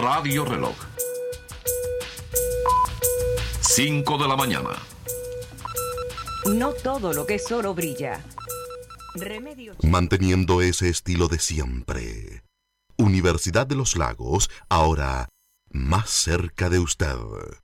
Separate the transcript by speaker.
Speaker 1: Radio Reloj. 5 de la mañana.
Speaker 2: No todo lo que es oro brilla. Remedios.
Speaker 3: Manteniendo ese estilo de siempre. Universidad de los Lagos, ahora más cerca de usted.